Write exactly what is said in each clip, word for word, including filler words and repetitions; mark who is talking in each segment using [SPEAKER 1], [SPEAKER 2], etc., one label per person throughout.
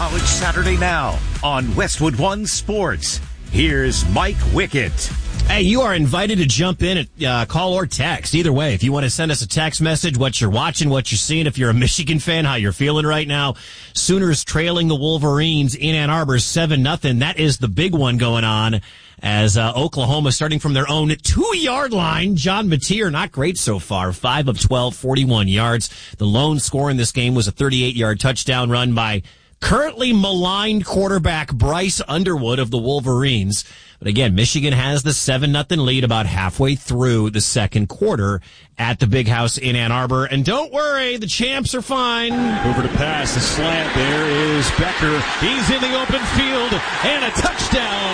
[SPEAKER 1] College Saturday Now on Westwood One Sports. Here's Mike Wickett.
[SPEAKER 2] Hey, you are invited to jump in at uh, call or text. Either way, if you want to send us a text message, what you're watching, what you're seeing, if you're a Michigan fan, how you're feeling right now. Sooners trailing the Wolverines in Ann Arbor seven nothing. That is the big one going on as uh, Oklahoma starting from their own two-yard line. John Mateer, not great so far. five of twelve, forty-one yards. The lone score in this game was a thirty-eight-yard touchdown run by currently maligned quarterback Bryce Underwood of the Wolverines. But again, Michigan has the seven nothing lead about halfway through the second quarter at the Big House in Ann Arbor. And don't worry, the champs are fine.
[SPEAKER 3] Over to pass, the slant. There is Becker. He's in the open field and a touchdown.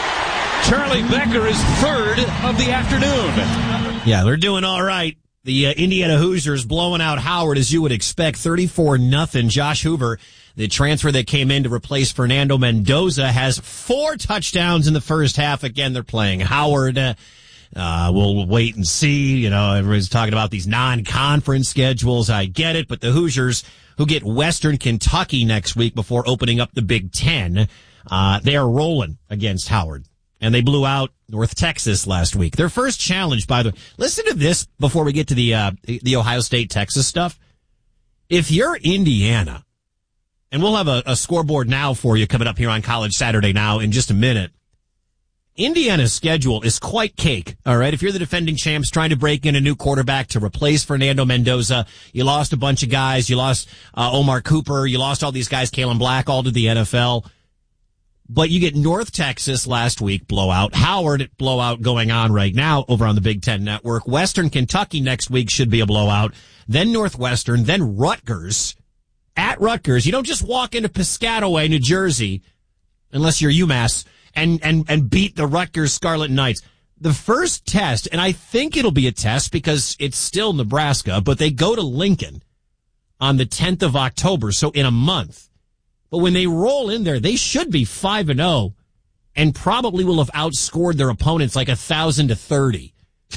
[SPEAKER 3] Charlie Becker is third of the afternoon.
[SPEAKER 2] Yeah, they're doing all right. The uh, Indiana Hoosiers blowing out Howard, as you would expect, thirty-four nothing. Josh Hoover, the transfer that came in to replace Fernando Mendoza, has four touchdowns in the first half. Again, they're playing Howard. Uh, we'll wait and see. You know, everybody's talking about these non-conference schedules. I get it, but the Hoosiers, who get Western Kentucky next week before opening up the Big Ten, uh, they are rolling against Howard. And they blew out North Texas last week. Their first challenge, by the way. Listen to this before we get to the uh, the Ohio State-Texas stuff. If you're Indiana, and we'll have a, a scoreboard now for you coming up here on College Saturday Now in just a minute. Indiana's schedule is quite cake, all right? If you're the defending champs trying to break in a new quarterback to replace Fernando Mendoza, you lost a bunch of guys. You lost uh, Omar Cooper. You lost all these guys, Kalen Black, all to the N F L. But you get North Texas last week, blowout. Howard, blowout going on right now over on the Big Ten Network. Western Kentucky next week should be a blowout. Then Northwestern, then Rutgers. At Rutgers, you don't just walk into Piscataway, New Jersey, unless you're UMass, and, and, and beat the Rutgers Scarlet Knights. The first test, and I think it'll be a test because it's still Nebraska, but they go to Lincoln on the tenth of October, so in a month. But when they roll in there, they should be five and oh and probably will have outscored their opponents like one thousand to thirty.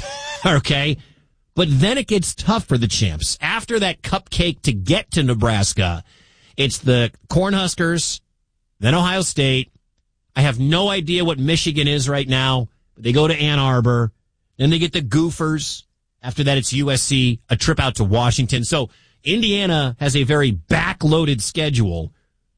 [SPEAKER 2] Okay? But then it gets tough for the champs. After that cupcake to get to Nebraska, it's the Cornhuskers, then Ohio State. I have no idea what Michigan is right now. They go to Ann Arbor. Then they get the Gophers. After that, it's U S C, a trip out to Washington. So Indiana has a very backloaded schedule.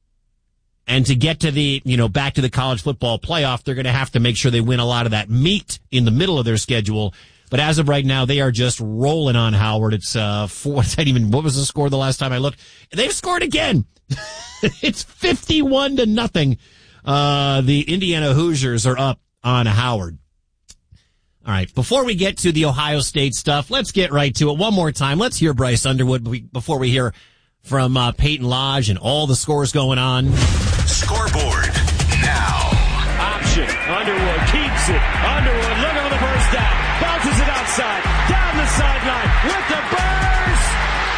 [SPEAKER 2] And to get to the, you know, back to the college football playoff, they're going to have to make sure they win a lot of that meat in the middle of their schedule. But as of right now, they are just rolling on Howard. It's, uh, four, I didn't even, what was the score the last time I looked? They've scored again. It's fifty-one to nothing. Uh, the Indiana Hoosiers are up on Howard. All right. Before we get to the Ohio State stuff, let's get right to it one more time. Let's hear Bryce Underwood before we hear from uh, Peyton Lodge and all the scores going on.
[SPEAKER 1] Scoreboard now.
[SPEAKER 3] Option. Underwood keeps it. Underwood looking for the first down. Bounces it outside. Down the sideline with the burst.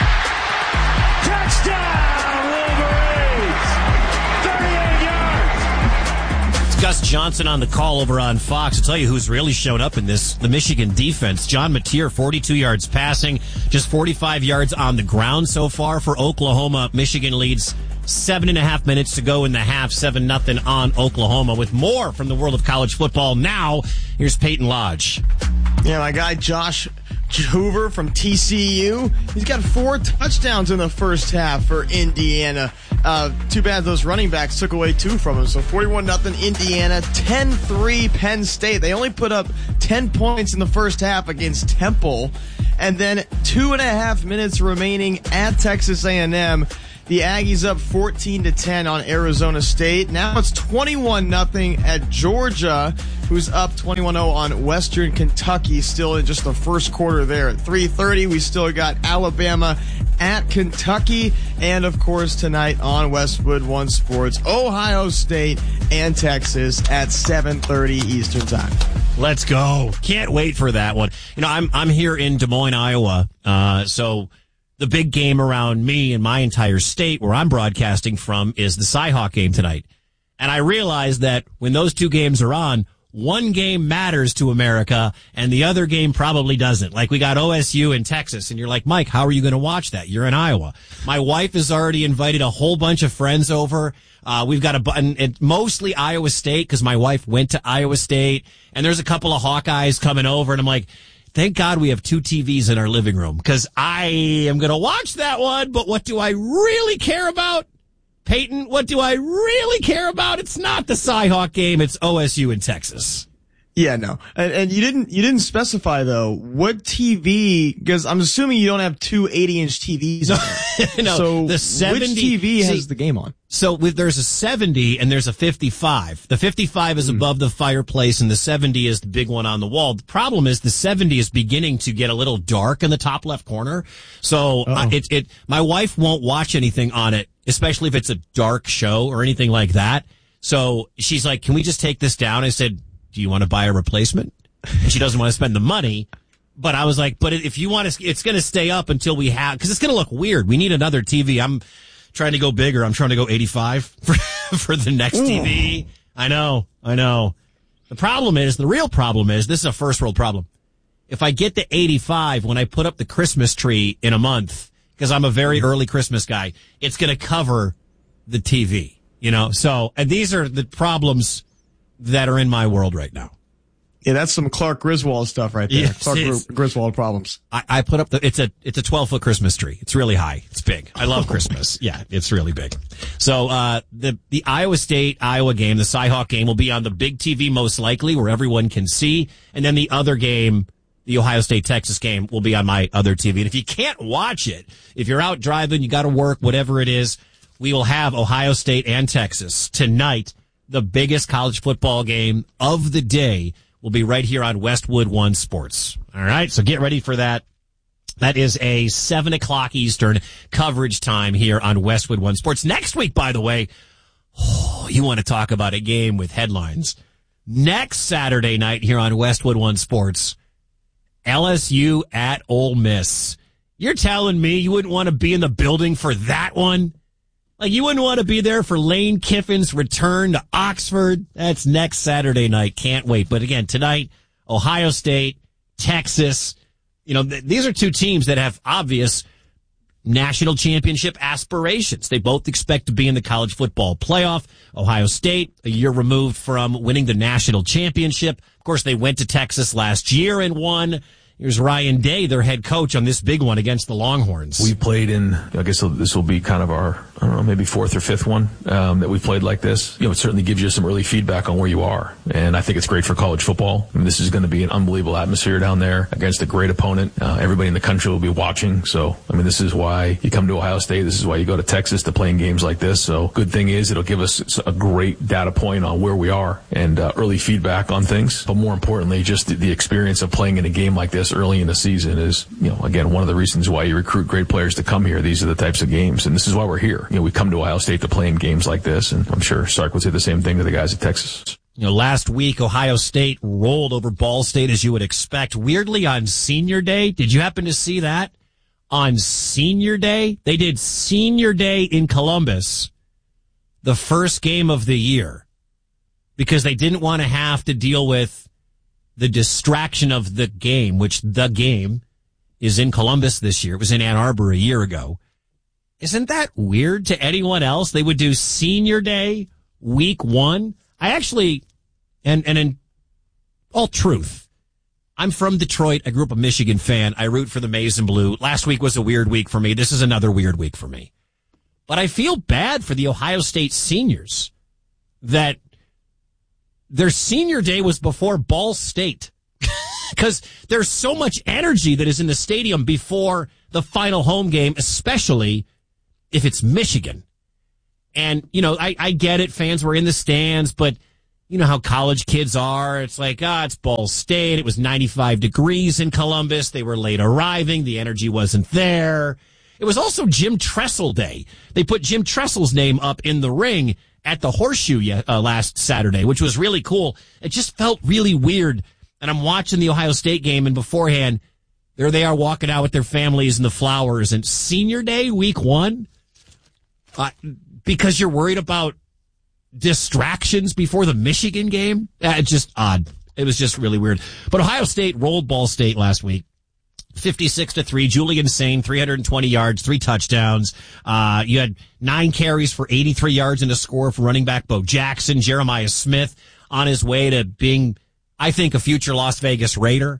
[SPEAKER 3] Touchdown, Wolverines. thirty-eight yards.
[SPEAKER 2] It's Gus Johnson on the call over on Fox. I'll tell you who's really shown up in this, the Michigan defense. John Mateer, forty-two yards passing, just forty-five yards on the ground so far for Oklahoma. Michigan leads seven and a half minutes to go in the half, seven nothing on Oklahoma. With more from the world of college football now, here's Peyton Lodge.
[SPEAKER 4] Yeah, my guy Josh Hoover from T C U. He's got four touchdowns in the first half for Indiana. Uh, too bad those running backs took away two from him. So forty-one nothing Indiana, ten three Penn State. They only put up ten points in the first half against Temple. And then two and a half minutes remaining at Texas A and M. The Aggies up fourteen to ten on Arizona State. Now it's twenty-one nothing at Georgia, who's up twenty-one oh on Western Kentucky, still in just the first quarter there. At three thirty, we still got Alabama at Kentucky. And, of course, tonight on Westwood One Sports, Ohio State and Texas at seven thirty Eastern Time.
[SPEAKER 2] Let's go. Can't wait for that one. You know, I'm I'm here in Des Moines, Iowa, uh, so the big game around me and my entire state where I'm broadcasting from is the Cyhawk game tonight. And I realize that when those two games are on, one game matters to America and the other game probably doesn't. Like we got O S U in Texas and you're like, Mike, how are you going to watch that? You're in Iowa. My wife has already invited a whole bunch of friends over. Uh, we've got a button, and mostly Iowa State because my wife went to Iowa State, and there's a couple of Hawkeyes coming over, and I'm like, thank God we have two T Vs in our living room because I am going to watch that one, but what do I really care about? Peyton, what do I really care about? It's not the Cy-Hawk game. It's O S U in Texas.
[SPEAKER 4] Yeah, no. And, and you didn't, you didn't specify though, what T V, because I'm assuming you don't have two eighty inch T Vs.
[SPEAKER 2] No, no,
[SPEAKER 4] so
[SPEAKER 2] the seventy,
[SPEAKER 4] which T V has
[SPEAKER 2] see,
[SPEAKER 4] the game on?
[SPEAKER 2] So with, there's a seventy and there's a fifty-five. The fifty-five is mm. above the fireplace and the seventy is the big one on the wall. The problem is the seventy is beginning to get a little dark in the top left corner. So uh, it, it, my wife won't watch anything on it, especially if it's a dark show or anything like that. So she's like, can we just take this down? I said, do you want to buy a replacement? And she doesn't want to spend the money. But I was like, but if you want to, it's going to stay up until we have, because it's going to look weird. We need another T V. I'm trying to go bigger. I'm trying to go eighty-five for, for the next Ooh. T V. I know, I know. The problem is, the real problem is, this is a first world problem. If I get to eighty-five when I put up the Christmas tree in a month, because I'm a very early Christmas guy, it's going to cover the T V, you know? So, and these are the problems that are in my world right now.
[SPEAKER 4] Yeah, that's some Clark Griswold stuff right there.
[SPEAKER 2] Yes,
[SPEAKER 4] Clark Gr- Griswold problems.
[SPEAKER 2] I, I put up the, it's a, it's a twelve foot Christmas tree. It's really high. It's big. I love Christmas. Yeah, it's really big. So, uh, the, the Iowa State, Iowa game, the Cy-Hawk game will be on the big T V most likely where everyone can see. And then the other game, the Ohio State, Texas game will be on my other T V. And if you can't watch it, if you're out driving, you got to work, whatever it is, we will have Ohio State and Texas tonight. The biggest college football game of the day will be right here on Westwood One Sports. All right, so get ready for that. That is a seven o'clock Eastern coverage time here on Westwood One Sports. Next week, by the way, oh, you want to talk about a game with headlines. Next Saturday night here on Westwood One Sports, L S U at Ole Miss. You're telling me you wouldn't want to be in the building for that one? Like, you wouldn't want to be there for Lane Kiffin's return to Oxford. That's next Saturday night. Can't wait. But again, tonight, Ohio State, Texas. You know, th- these are two teams that have obvious national championship aspirations. They both expect to be in the college football playoff. Ohio State, a year removed from winning the national championship. Of course, they went to Texas last year and won. Here's Ryan Day, their head coach, on this big one against the Longhorns.
[SPEAKER 5] We played in, I guess this will be kind of our, I don't know, maybe fourth or fifth one um, that we've played like this. You know, it certainly gives you some early feedback on where you are. And I think it's great for college football. I mean, this is going to be an unbelievable atmosphere down there against a great opponent. Uh, everybody in the country will be watching. So, I mean, this is why you come to Ohio State. This is why you go to Texas to play in games like this. So, good thing is it'll give us a great data point on where we are and uh, early feedback on things. But more importantly, just the, the experience of playing in a game like this early in the season is, you know, again, one of the reasons why you recruit great players to come here. These are the types of games, and this is why we're here. You know, we come to Ohio State to play in games like this, and I'm sure Sark would say the same thing to the guys at Texas.
[SPEAKER 2] You know, last week, Ohio State rolled over Ball State, as you would expect. Weirdly, on Senior Day, did you happen to see that? On Senior Day, they did Senior Day in Columbus, the first game of the year, because they didn't want to have to deal with the distraction of the game, which the game is in Columbus this year. It was in Ann Arbor a year ago. Isn't that weird to anyone else? They would do Senior Day week one. I actually, and, and in all truth, I'm from Detroit. I grew up a Michigan fan. I root for the Maize and Blue. Last week was a weird week for me. This is another weird week for me. But I feel bad for the Ohio State seniors that their Senior Day was before Ball State, because there's so much energy that is in the stadium before the final home game, especially if it's Michigan. And, you know, I, I get it. Fans were in the stands, but you know how college kids are. It's like, ah, it's Ball State. It was ninety-five degrees in Columbus. They were late arriving. The energy wasn't there. It was also Jim Tressel Day. They put Jim Tressel's name up in the ring at the Horseshoe uh, last Saturday, which was really cool. It just felt really weird. And I'm watching the Ohio State game, and beforehand, there they are walking out with their families and the flowers. And Senior Day, week one, uh, because you're worried about distractions before the Michigan game. Uh, it's just odd. It was just really weird. But Ohio State rolled Ball State last week. fifty-six to three. Julian Sain, three hundred twenty yards, three touchdowns. Uh, you had nine carries for eighty-three yards and a score for running back Bo Jackson. Jeremiah Smith on his way to being, I think, a future Las Vegas Raider.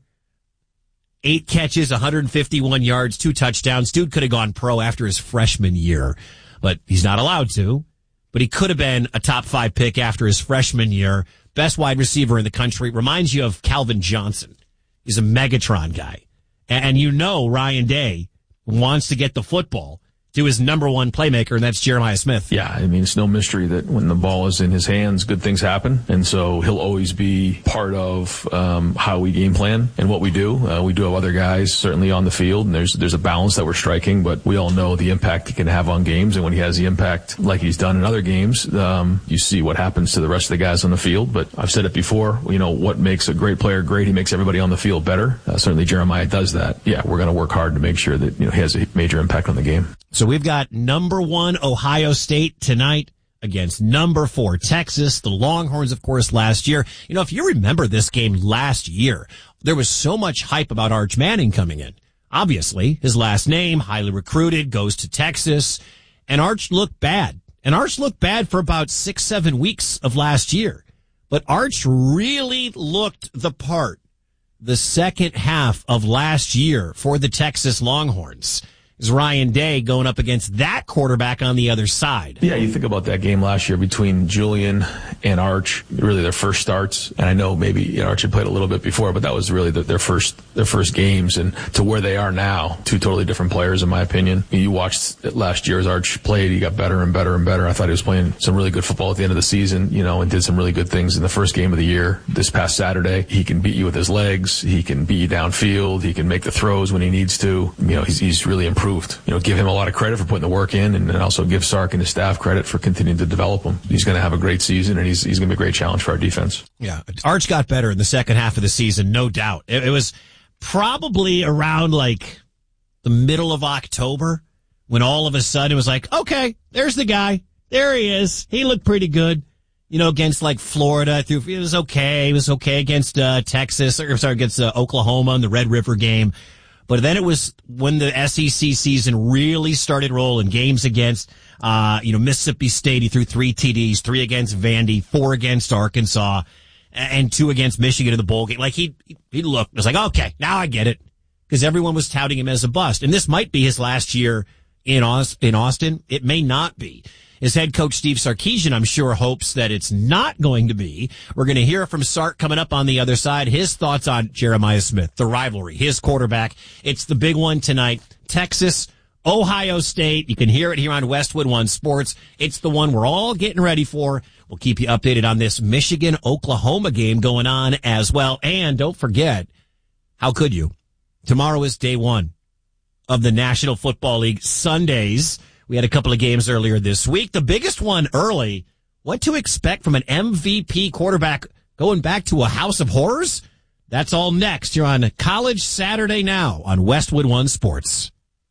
[SPEAKER 2] Eight catches, one hundred fifty-one yards, two touchdowns. Dude could have gone pro after his freshman year, but he's not allowed to. But he could have been a top five pick after his freshman year. Best wide receiver in the country. Reminds you of Calvin Johnson. He's a Megatron guy. And you know Ryan Day wants to get the football to his number one playmaker, and that's Jeremiah Smith.
[SPEAKER 5] Yeah, I mean, it's no mystery that when the ball is in his hands, good things happen. And so he'll always be part of um, how we game plan and what we do. Uh, we do have other guys certainly on the field, and there's there's a balance that we're striking, but we all know the impact he can have on games. And when he has the impact like he's done in other games, um, you see what happens to the rest of the guys on the field. But I've said it before, you know, what makes a great player great, he makes everybody on the field better. Uh, certainly Jeremiah does that. Yeah, we're going to work hard to make sure that, you know, he has a major impact on the game.
[SPEAKER 2] So we've got number one Ohio State tonight against number four Texas. The Longhorns, of course, last year. You know, if you remember this game last year, there was so much hype about Arch Manning coming in. Obviously, his last name, highly recruited, goes to Texas, and Arch looked bad. And Arch looked bad for about six, seven weeks of last year. But Arch really looked the part the second half of last year for the Texas Longhorns. Is Ryan Day going up against that quarterback on the other side.
[SPEAKER 5] Yeah, you think about that game last year between Julian and Arch, really their first starts. And I know maybe you know, Arch had played a little bit before, but that was really the, their first their first games. And to where they are now, two totally different players, in my opinion. You watched last year as Arch played, he got better and better and better. I thought he was playing some really good football at the end of the season, you know, and did some really good things in the first game of the year. This past Saturday, he can beat you with his legs. He can beat you downfield. He can make the throws when he needs to. You know, he's, he's really improved. You know, give him a lot of credit for putting the work in, and then also give Sark and his staff credit for continuing to develop him. He's going to have a great season, and he's he's going to be a great challenge for our defense.
[SPEAKER 2] Yeah, Arch got better in the second half of the season, no doubt. It, it was probably around like the middle of October when all of a sudden it was like, okay, there's the guy. There he is. He looked pretty good. You know, against like Florida, through it was okay. It was okay against uh, Texas, or sorry, against uh, Oklahoma in the Red River game. But then it was when the S E C season really started rolling. Games against, uh, you know, Mississippi State. He threw three T Ds, three against Vandy, four against Arkansas, and two against Michigan in the bowl game. Like he, he looked, it was like, okay, now I get it. Because everyone was touting him as a bust. And this might be his last year in in Austin. It may not be. His head coach, Steve Sarkisian, I'm sure hopes that it's not going to be. We're going to hear from Sark coming up on the other side. His thoughts on Jeremiah Smith, the rivalry, his quarterback. It's the big one tonight. Texas, Ohio State. You can hear it here on Westwood One Sports. It's the one we're all getting ready for. We'll keep you updated on this Michigan-Oklahoma game going on as well. And don't forget, how could you? Tomorrow is day one of the National Football League Sundays. We had a couple of games earlier this week. The biggest one early, what to expect from an M V P quarterback going back to a house of horrors? That's all next. You're on College Saturday Now on Westwood One Sports.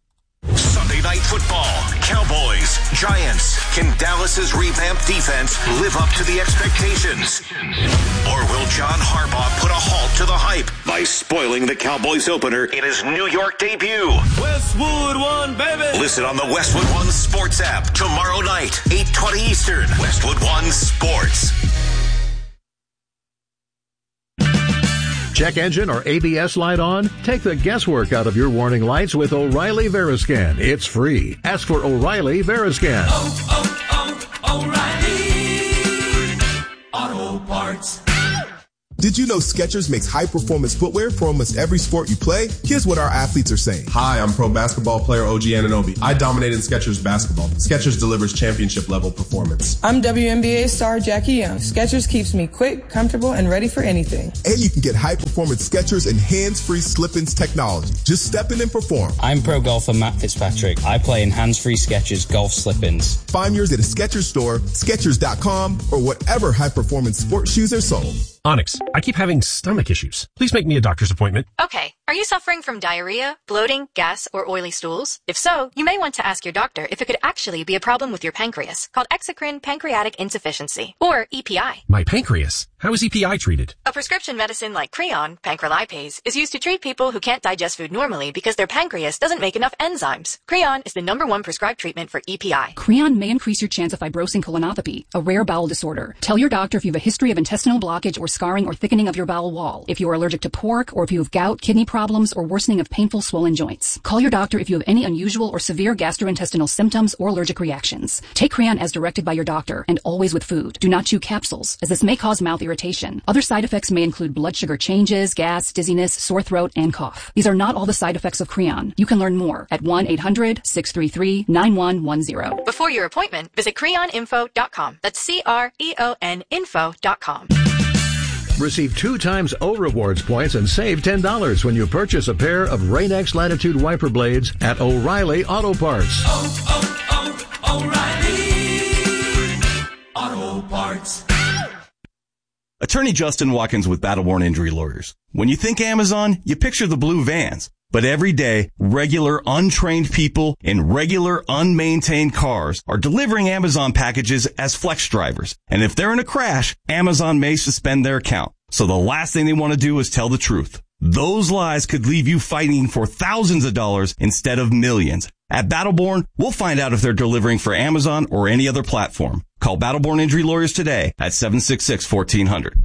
[SPEAKER 1] Sunday Night Football, Cowboys, Giants. Can Dallas's revamped defense live up to the expectations? Or will John Harbaugh put a halt to the hype by spoiling the Cowboys opener in his New York debut?
[SPEAKER 6] Westwood One, baby!
[SPEAKER 1] Listen on the Westwood One Sports app tomorrow night, eight twenty Eastern. Westwood One Sports.
[SPEAKER 7] Check engine or A B S light on? Take the guesswork out of your warning lights with O'Reilly Veriscan. It's free. Ask for O'Reilly Veriscan.
[SPEAKER 6] Oh, oh, oh, O'Reilly Auto Parts.
[SPEAKER 8] Did you know Skechers makes high-performance footwear for almost every sport you play? Here's what our athletes are saying. Hi, I'm pro basketball player O G Anunoby. I dominate in Skechers basketball. Skechers delivers championship-level performance.
[SPEAKER 9] I'm W N B A star Jackie Young. Skechers keeps me quick, comfortable, and ready for anything.
[SPEAKER 8] And you can get high-performance Skechers and hands-free slip-ins technology. Just step in and perform.
[SPEAKER 10] I'm pro golfer Matt Fitzpatrick. I play in hands-free Skechers golf slip-ins.
[SPEAKER 8] Find yours at a Skechers store, Skechers dot com, or whatever high-performance sports shoes are sold.
[SPEAKER 11] Onyx, I keep having stomach issues. Please make me a doctor's appointment.
[SPEAKER 12] Okay. Are you suffering from diarrhea, bloating, gas, or oily stools? If so, you may want to ask your doctor if it could actually be a problem with your pancreas, called exocrine pancreatic insufficiency, or E P I.
[SPEAKER 11] My pancreas? How is E P I treated?
[SPEAKER 12] A prescription medicine like Creon, pancrelipase, is used to treat people who can't digest food normally because their pancreas doesn't make enough enzymes. Creon is the number one prescribed treatment for E P I.
[SPEAKER 13] Creon may increase your chance of fibrosing colonopathy, a rare bowel disorder. Tell your doctor if you have a history of intestinal blockage or scarring or thickening of your bowel wall, if you are allergic to pork, or if you have gout, kidney problems, or worsening of painful swollen joints. Call your doctor if you have any unusual or severe gastrointestinal symptoms or allergic reactions. Take Creon as directed by your doctor, and always with food. Do not chew capsules, as this may cause mouth irritation. Other side effects may include blood sugar changes, gas, dizziness, sore throat, and cough. These are not all the side effects of Creon. You can learn more at one eight hundred six three three nine one one zero.
[SPEAKER 12] Before your appointment, visit creon info dot com. That's C R E O N info dot com.
[SPEAKER 7] Receive two times O Rewards points and save ten dollars when you purchase a pair of Rain-X Latitude wiper blades at O'Reilly Auto Parts.
[SPEAKER 6] Oh, oh, oh, O'Reilly Auto Parts.
[SPEAKER 14] Attorney Justin Watkins with Battleborn Injury Lawyers. When you think Amazon, you picture the blue vans. But every day, regular, untrained people in regular, unmaintained cars are delivering Amazon packages as flex drivers. And if they're in a crash, Amazon may suspend their account. So the last thing they want to do is tell the truth. Those lies could leave you fighting for thousands of dollars instead of millions. At Battleborn, we'll find out if they're delivering for Amazon or any other platform. Call Battleborn Injury Lawyers today at seven six six, one four zero zero.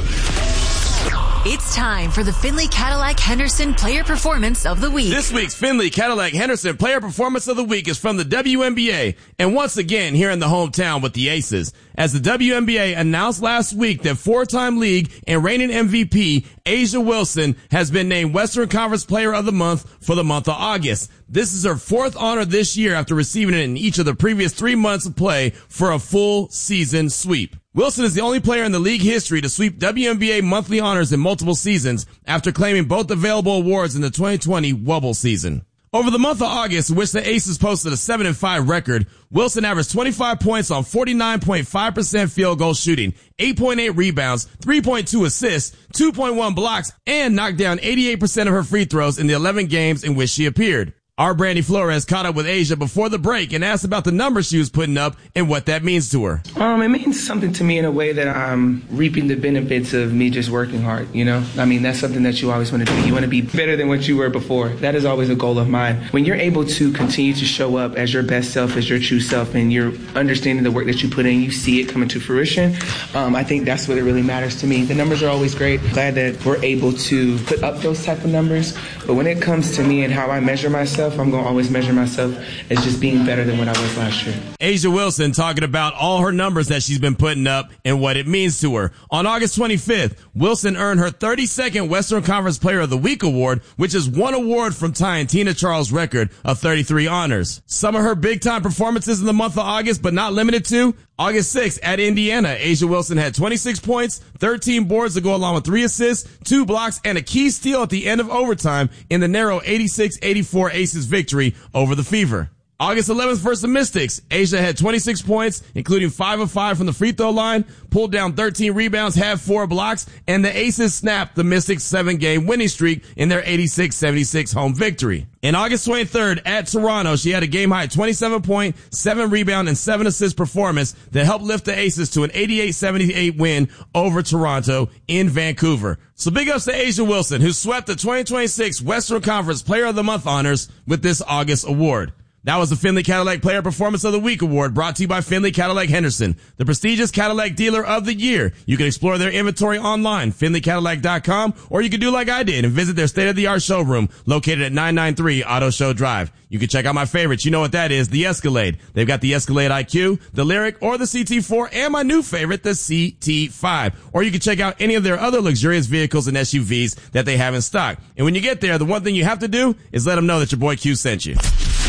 [SPEAKER 15] It's time for the Findlay Cadillac Henderson Player Performance of the Week.
[SPEAKER 16] This week's Findlay Cadillac Henderson Player Performance of the Week is from the W N B A, and once again here in the hometown with the Aces. As the W N B A announced last week that four-time league and reigning M V P A'ja Wilson has been named Western Conference Player of the Month for the month of August. This is her fourth honor this year after receiving it in each of the previous three months of play for a full season sweep. Wilson is the only player in the league history to sweep W N B A monthly honors in multiple seasons after claiming both available awards in the twenty twenty Wubble season. Over the month of August, in which the Aces posted a seven and five record, Wilson averaged twenty-five points on forty-nine point five percent field goal shooting, eight point eight rebounds, three point two assists, two point one blocks, and knocked down eighty-eight percent of her free throws in the eleven games in which she appeared. Our Brandy Flores caught up with A'ja before the break and asked about the numbers she was putting up and what that means to her.
[SPEAKER 17] Um, it means something to me in a way that I'm reaping the benefits of me just working hard, you know? I mean, that's something that you always want to do. You want to be better than what you were before. That is always a goal of mine. When you're able to continue to show up as your best self, as your true self, and you're understanding the work that you put in, you see it coming to fruition, um, I think that's what it really matters to me. The numbers are always great. Glad that we're able to put up those type of numbers. But when it comes to me and how I measure myself, I'm going to always measure myself as just being better than what I was last year.
[SPEAKER 16] A'ja Wilson talking about all her numbers that she's been putting up and what it means to her. On August twenty-fifth, Wilson earned her thirty-second Western Conference Player of the Week award, which is one award from tying Tina Charles' record of thirty-three honors. Some of her big-time performances in the month of August, but not limited to, August sixth at Indiana, A'ja Wilson had twenty-six points, thirteen boards to go along with three assists, two blocks, and a key steal at the end of overtime in the narrow eighty-six eighty-four Aces victory over the Fever. August eleventh versus the Mystics, A'ja had twenty-six points, including five of five from the free throw line, pulled down thirteen rebounds, had four blocks, and the Aces snapped the Mystics' seven-game winning streak in their eighty-six seventy-six home victory. In August twenty-third at Toronto, she had a game-high twenty-seven point, seven rebound, and seven assist performance that helped lift the Aces to an eighty-eight seventy-eight win over Toronto in Vancouver. So big ups to A'ja Wilson, who swept the twenty twenty-six Western Conference Player of the Month honors with this August award. That was the Findlay Cadillac Player Performance of the Week award, brought to you by Findlay Cadillac Henderson, the prestigious Cadillac dealer of the year. You can explore their inventory online, Findlay Cadillac dot com, or you can do like I did and visit their state-of-the-art showroom located at nine ninety-three Auto Show Drive. You can check out my favorites. You know what that is, the Escalade. They've got the Escalade I Q, the Lyriq, or the C T four, and my new favorite, the C T five. Or you can check out any of their other luxurious vehicles and S U Vs that they have in stock. And when you get there, the one thing you have to do is let them know that your boy Q sent you.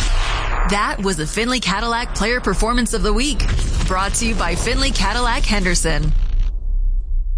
[SPEAKER 15] That was the Findlay Cadillac Player Performance of the Week, brought to you by Findlay Cadillac Henderson.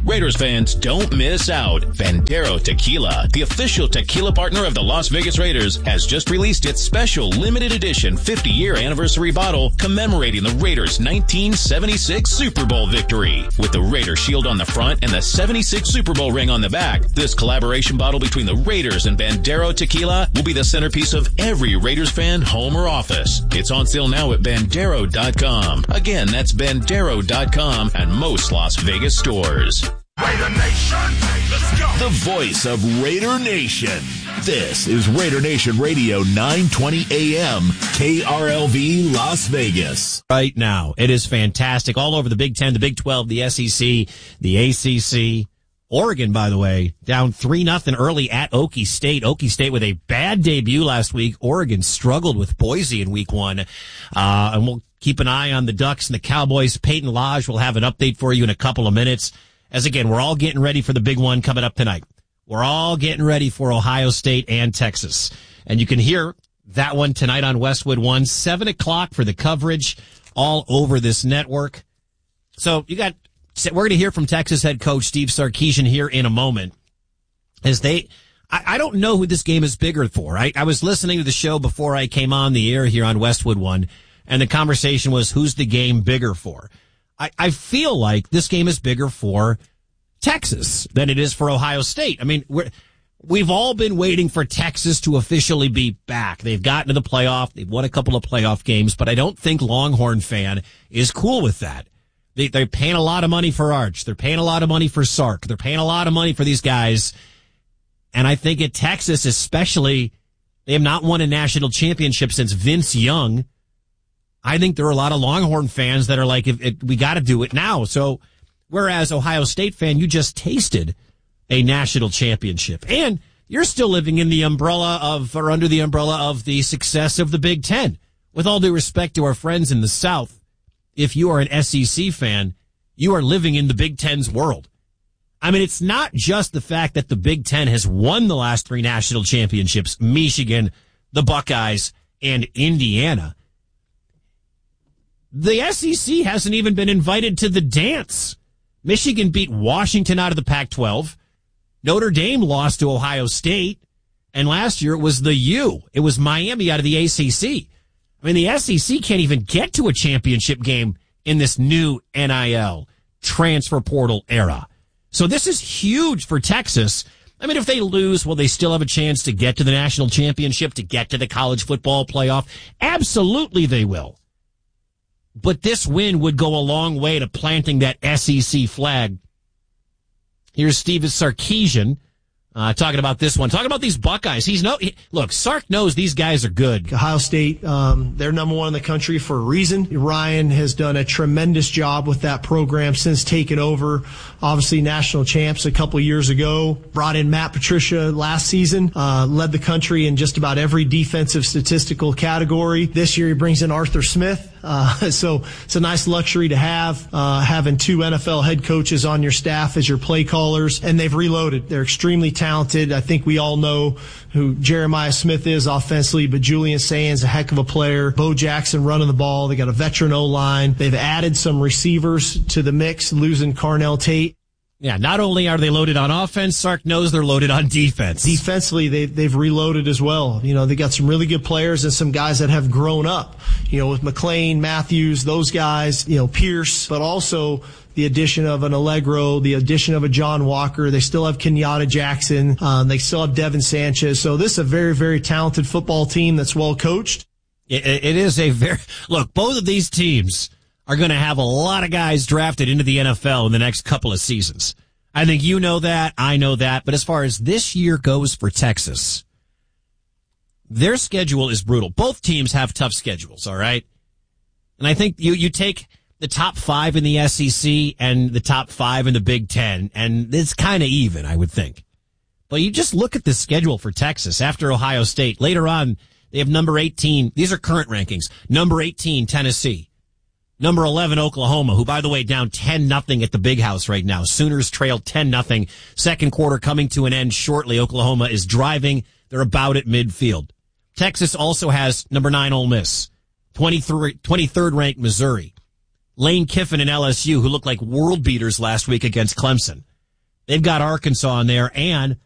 [SPEAKER 18] Raiders fans, don't miss out. Bandero Tequila, the official tequila partner of the Las Vegas Raiders, has just released its special limited edition fifty-year anniversary bottle commemorating the Raiders' nineteen seventy-six Super Bowl victory. With the Raider shield on the front and the seventy-six Super Bowl ring on the back, this collaboration bottle between the Raiders and Bandero Tequila will be the centerpiece of every Raiders fan home or office. It's on sale now at Bandero dot com. Again, that's Bandero dot com and most Las Vegas stores.
[SPEAKER 1] Raider Nation, let's go.
[SPEAKER 19] The voice of Raider Nation. This is Raider Nation Radio, nine twenty A M, K R L V Las Vegas.
[SPEAKER 2] Right now, it is fantastic. All over the Big Ten, the Big twelve, the S E C, the A C C. Oregon, by the way, down three nothing early at Okie State. Okie State with a bad debut last week. Oregon struggled with Boise in week one. Uh, and we'll keep an eye on the Ducks and the Cowboys. Peyton Lodge will have an update for you in a couple of minutes. As again, we're all getting ready for the big one coming up tonight. We're all getting ready for Ohio State and Texas. And you can hear that one tonight on Westwood One, seven o'clock for the coverage all over this network. So you got, we're going to hear from Texas head coach Steve Sarkisian here in a moment. As they, I, I don't know who this game is bigger for. I, I was listening to the show before I came on the air here on Westwood One, and the conversation was, who's the game bigger for? I, I feel like this game is bigger for Texas than it is for Ohio State. I mean, we're, we've all been waiting for Texas to officially be back. They've gotten to the playoff. They've won a couple of playoff games, but I don't think Longhorn fan is cool with that. They, they're paying a lot of money for Arch. They're paying a lot of money for Sark. They're paying a lot of money for these guys. And I think at Texas especially, they have not won a national championship since Vince Young. I think there are a lot of Longhorn fans that are like, if, if, we got to do it now. So, whereas Ohio State fan, you just tasted a national championship. And you're still living in the umbrella of, or under the umbrella of the success of the Big Ten. With all due respect to our friends in the South, if you are an S E C fan, you are living in the Big Ten's world. I mean, it's not just the fact that the Big Ten has won the last three national championships, Michigan, the Buckeyes, and Indiana. The S E C hasn't even been invited to the dance. Michigan beat Washington out of the Pac twelve. Notre Dame lost to Ohio State. And last year it was the U. It was Miami out of the A C C. I mean, the S E C can't even get to a championship game in this new N I L transfer portal era. So this is huge for Texas. I mean, if they lose, will they still have a chance to get to the national championship, to get to the college football playoff? Absolutely they will. But this win would go a long way to planting that S E C flag. Here's Steve Sarkisian uh, talking about this one. Talking about these Buckeyes. He's no he, look. Sark knows these guys are good.
[SPEAKER 20] Ohio State, um, they're number one in the country for a reason. Ryan has done a tremendous job with that program since taking over. Obviously, national champs a couple years ago. Brought in Matt Patricia last season. Uh, led the country in just about every defensive statistical category. This year, he brings in Arthur Smith. Uh, so it's a nice luxury to have, uh, having two N F L head coaches on your staff as your play callers, and they've reloaded. They're extremely talented. I think we all know who Jeremiah Smith is offensively, but Julian Sands, a heck of a player. Bo Jackson running the ball. They got a veteran O-line. They've added some receivers to the mix, losing Carnell Tate.
[SPEAKER 2] Yeah, not only are they loaded on offense, Sark knows they're loaded on defense.
[SPEAKER 20] Defensively, they, they've reloaded as well. You know, they got some really good players and some guys that have grown up, you know, with McClain, Matthews, those guys, you know, Pierce, but also the addition of an Allegro, the addition of a John Walker. They still have Kenyatta Jackson. Um, they still have Devin Sanchez. So this is a very, very talented football team that's well coached.
[SPEAKER 2] It, it is a very, look, both of these teams are going to have a lot of guys drafted into the N F L in the next couple of seasons. I think you know that, I know that, but as far as this year goes for Texas, their schedule is brutal. Both teams have tough schedules, all right? And I think you, you take the top five in the S E C and the top five in the Big Ten, and it's kind of even, I would think. But you just look at the schedule for Texas after Ohio State. Later on, they have number eighteen. These are current rankings. Number eighteen, Tennessee. Number eleven, Oklahoma, who, by the way, down ten nothing at the Big House right now. Sooners trail ten nothing. Second quarter coming to an end shortly. Oklahoma is driving. They're about at midfield. Texas also has number nine, Ole Miss. twenty-third ranked Missouri. Lane Kiffin and L S U, who looked like world beaters last week against Clemson. They've got Arkansas in there, and